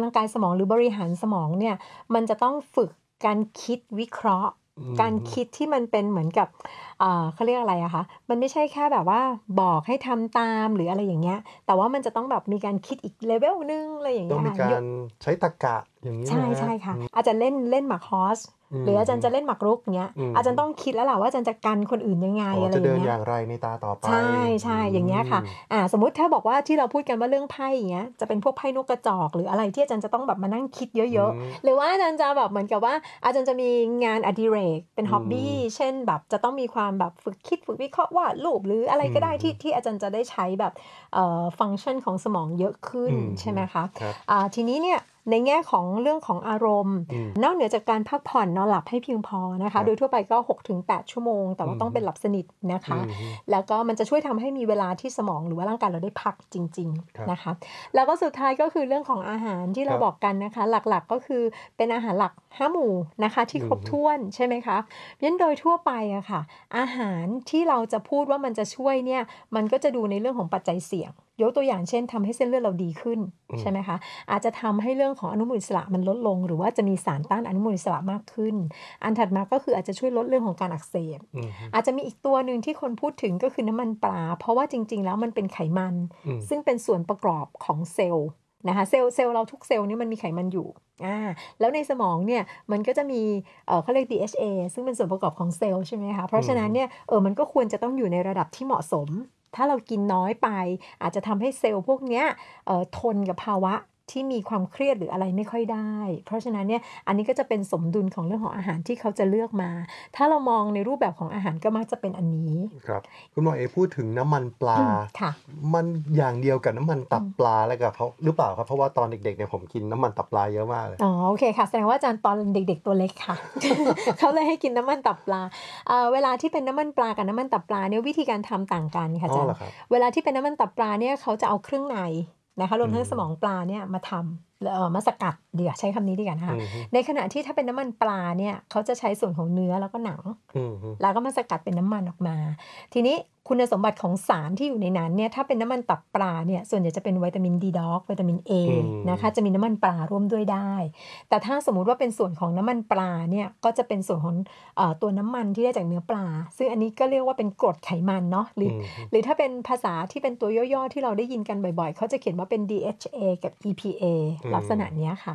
ำลังกายสมองหรือบริหารสมองเนี่ยมันจะต้องฝึกการคิดวิเคราะห์การคิดที่มันเป็นเหมือนกับเขาเรียกอะไรอะคะมันไม่ใช่แค่แบบว่าบอกให้ทำตามหรืออะไรอย่างเงี้ยแต่ว่ามันจะต้องแบบมีการคิดอีกเลเวลนึงอะไรอย่างต้อเงี้งยมีค่ะการใช้ตรรกะอย่างนี้ใช่นะใช่ค่ะอาจารย์เล่นหมากฮอสหรืออาจารย์จะเล่นหมากรุกเงี้ยอาจารย์ต้องคิดแล้วล่ะว่าอาจารย์จะกันคนอื่นยังไงอะไรอจะเดิย่าน งอเงี้ยย่างไรในตาต่อไปใช่ๆอย่างเงี้ยค่ะสมมุติถ้าบอกว่าที่เราพูดกันว่าเรื่องไพ่อย่างเงี้ยจะเป็นพวกไพ่นกกระจอกหรืออะไรที่อาจารย์จะต้องแบบมานั่งคิดเยอะๆหรือว่าอาจารย์จะแบบเหมือนกับว่าอาจารย์จะมีงานอดิเรกเป็นฮ็อบบี้เช่นแบบจะต้องมีความแบบฝึกคิดฝึกวิเคราะห์วาดรูปหรืออะไรก็ได้ที่อาจารย์จะได้ใช้แบบฟังก์ชันของสมองเยอะขึ้นใช่ไหมคะทีนี้เนี่ยในแง่ของเรื่องของอารมณ์นอกเหนือจากการพักผ่อนนอนหลับให้เพียงพอนะคะโดยทั่วไปก็ 6-8 ชั่วโมงแต่ว่าต้องเป็นหลับสนิทนะคะแล้วก็มันจะช่วยทำให้มีเวลาที่สมองหรือว่าร่างกายเราได้พักจริงๆนะคะแล้วก็สุดท้ายก็คือเรื่องของอาหารที่เราบอกกันนะคะหลักๆก็คือเป็นอาหารหลัก5 หมู่นะคะที่ครบถ้วนใช่ไหมคะเพราะฉะนั้นโดยทั่วไปอะค่ะอาหารที่เราจะพูดว่ามันจะช่วยเนี่ยมันก็จะดูในเรื่องของปัจจัยเสี่ยงยกตัวอย่างเช่นทำให้เส้นเลือดเราดีขึ้นใช่ไหมคะอาจจะทำให้เรื่องของอนุมูลอิสระมันลดลงหรือว่าจะมีสารต้านอนุมูลอิสระมากขึ้นอันถัดมาก็คืออาจจะช่วยลดเรื่องของการอักเสบอาจจะมีอีกตัวหนึ่งที่คนพูดถึงก็คือน้ำมันปลาเพราะว่าจริงๆแล้วมันเป็นไขมันซึ่งเป็นส่วนประกอบของเซลล์นะคะเซลล์เราทุกเซลล์นี่มันมีไขมันอยู่แล้วในสมองเนี่ยมันก็จะมีเขาเรียก DHA ซึ่งเป็นส่วนประกอบของเซลล์ใช่ไหมคะเพราะฉะนั้นเนี่ยมันก็ควรจะต้องอยู่ในระดับที่เหมาะสมถ้าเรากินน้อยไปอาจจะทำให้เซลล์พวกเนี้ยทนกับภาวะที่มีความเครียดหรืออะไรไม่ค่อยได้เพราะฉะนั้นเนี่ยอันนี้ก็จะเป็นสมดุลของเรื่องของอาหารที่เขาจะเลือกมาถ้าเรามองในรูปแบบของอาหารก็มักจะเป็นอันนี้ครับคุณหมอเอพูดถึงน้ำมันปลามันอย่างเดียวกับน้ำมันตับปลาแล้วกับเขาหรือเปล่าครับเพราะว่าตอนเด็กๆเนี่ยผมกินน้ำมันตับปลาเยอะมากเลยโอเคค่ะแสดงว่าอาจารย์ตอนเด็กๆตัวเล็กค่ะ เขาเลยให้กินน้ำมันตับปลาเวลาที่เป็นน้ำมันปลากับน้ำมันตับปลาเนี่ยวิธีการทำต่างกันค่ะอาจารย์เวลาที่เป็นน้ำมันตับปลาเนี่ยเขาจะเอาเครื่องในนะคะรวมทั้งสมองปลาเนี่ยมาทำมาสกัดเดี๋ยวใช้คำนี้ดีกว่านะคะในขณะที่ถ้าเป็นน้ำมันปลาเนี่ยเขาจะใช้ส่วนของเนื้อแล้วก็หนังแล้วก็มาสกัดเป็นน้ำมันออกมาทีนี้คุณสมบัติของสารที่อยู่ในนั้นเนี่ยถ้าเป็นน้ำมันตับปลาเนี่ยส่วนใหญ่จะเป็นวิตามินดีด็อกวิตามิน A นะคะจะมีน้ำมันปลาร่วมด้วยได้แต่ถ้าสมมุติว่าเป็นส่วนของน้ำมันปลาเนี่ยก็จะเป็นส่วนของตัวน้ำมันที่ได้จากเนื้อปลาซึ่งอันนี้ก็เรียกว่าเป็นกรดไขมันเนาะหรือถ้าเป็นภาษาที่เป็นตัวย่อๆที่เราได้ยินกันบ่อยๆเขาจะเขียนว่าเป็น DHA กับ EPA ลักษณะนี้ค่ะ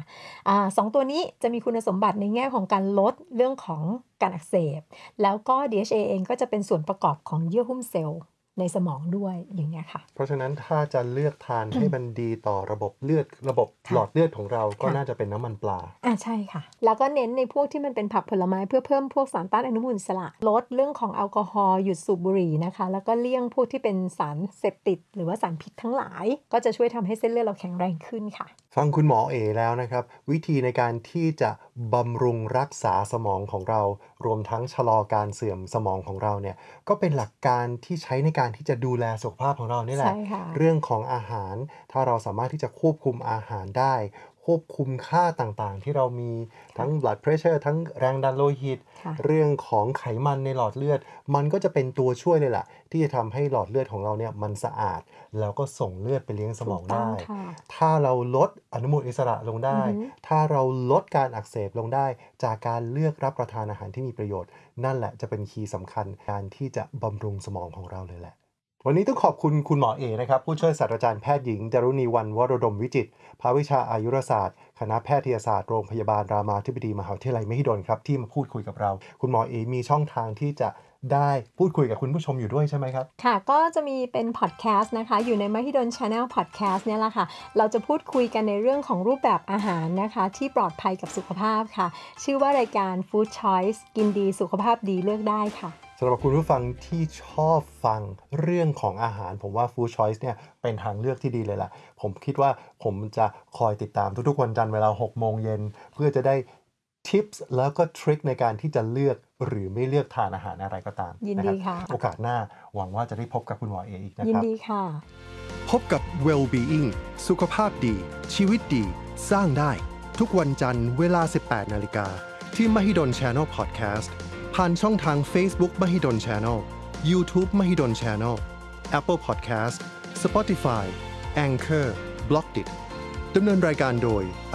2 ตัวนี้จะมีคุณสมบัติในแง่ของการลดเรื่องของการอักเสบแล้วก็ DHA เองก็จะเป็นส่วนประกอบของเยื่อหุ้มเซลล์ในสมองด้วยอย่างเงี้ยค่ะเพราะฉะนั้นถ้าจะเลือกทานให้มันดีต่อระบบเลือดระบบหลอดเลือดของเราก็น่าจะเป็นน้ำมันปลาใช่ค่ะแล้วก็เน้นในพวกที่มันเป็นผักผลไม้เพื่อเพิ่มพวกสารต้านอนุมูลอิสระลดเรื่องของแอลกอฮอล์หยุดสูบบุหรี่นะคะแล้วก็เลี่ยงพวกที่เป็นสารเสพติดหรือว่าสารพิษทั้งหลายก็จะช่วยทำให้เส้นเลือดเราแข็งแรงขึ้นค่ะฟังคุณหมอเอแล้วนะครับวิธีในการที่จะบำรุงรักษาสมองของเรารวมทั้งชะลอการเสื่อมสมองของเราเนี่ยก็เป็นหลักการที่ใช้ในการที่จะดูแลสุขภาพของเรานี่แหละเรื่องของอาหารถ้าเราสามารถที่จะควบคุมอาหารได้ควบคุมค่าต่างๆที่เรามีทั้ง blood pressure ทั้งแรงดันโลหิตเรื่องของไขมันในหลอดเลือดมันก็จะเป็นตัวช่วยเลยล่ะที่จะทำให้หลอดเลือดของเราเนี่ยมันสะอาดแล้วก็ส่งเลือดไปเลี้ยงสมองได้ถ้าเราลดอนุมูลอิสระลงได้ถ้าเราลดการอักเสบลงได้จากการเลือกรับประทานอาหารที่มีประโยชน์นั่นแหละจะเป็นคีย์สำคัญการที่จะบำรุงสมองของเราเลยแหละวันนี้ต้องขอบคุณคุณหมอเอนะครับผู้ช่วยศาสตราจารย์แพทย์หญิงจารุณีวรรณวโรดมวิจิตรภาควิชาอายุรศาสตร์คณะแพทยศาสตร์โรงพยาบาลรามาธิบดีมหาวิทยาลัยมหิดลครับที่มาพูดคุยกับเราคุณหมอเอมีช่องทางที่จะได้พูดคุยกับคุณผู้ชมอยู่ด้วยใช่ไหมครับค่ะก็จะมีเป็นพอดแคสต์นะคะอยู่ในมหิดล Channel Podcast เนี่ยแหละค่ะเราจะพูดคุยกันในเรื่องของรูปแบบอาหารนะคะที่ปลอดภัยกับสุขภาพค่ะชื่อว่ารายการ Food Choice กินดีสุขภาพดีเลือกได้ค่ะสำหรับคุณผู้ฟังที่ชอบฟังเรื่องของอาหารผมว่า Food Choice เนี่ยเป็นทางเลือกที่ดีเลยล่ะผมคิดว่าผมจะคอยติดตามทุกๆวันจันทร์เวลา 6 โมงเย็นเพื่อจะได้ทิปส์แล้วก็ทริคในการที่จะเลือกหรือไม่เลือกทานอาหารอะไรก็ตามยินดีค่ะโอกาสหน้าหวังว่าจะได้พบกับคุณหมอเออีกนะครับยินดีค่ะพบกับ Well-being สุขภาพดีชีวิตดีสร้างได้ทุกวันจันทร์เวลา 18 นาฬิกาที่ Mahidol Channel Podcast ผ่านช่องทาง Facebook Mahidol Channel YouTube Mahidol Channel Apple Podcast Spotify Anchor Blockdit ดำเนินรายการโดย